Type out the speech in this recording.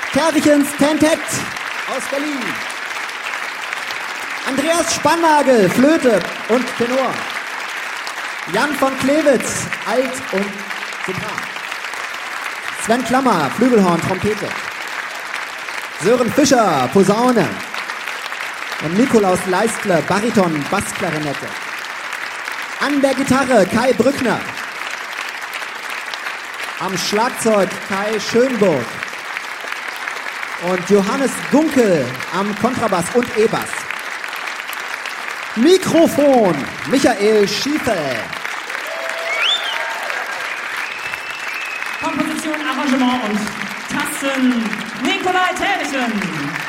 Kerrichens Tentett aus Berlin. Andreas Spannagel, Flöte und Tenor. Jan von Klewitz, Alt und Sopran. Sven Klammer, Flügelhorn, Trompete. Sören Fischer, Posaune. Und Nikolaus Leistler, Bariton, Bassklarinette. An der Gitarre Kai Brückner. Am Schlagzeug Kai Schönburg. Und Johannes Gunkel am Kontrabass und E-Bass. Mikrofon Michael Schiefel. Komposition, Arrangement und Tasten Nikolai Terrichen.